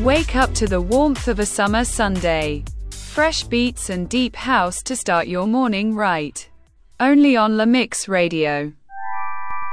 Wake up to the warmth of a summer Sunday. Fresh beats and deep house to start your morning right. Only on La Mix Radio.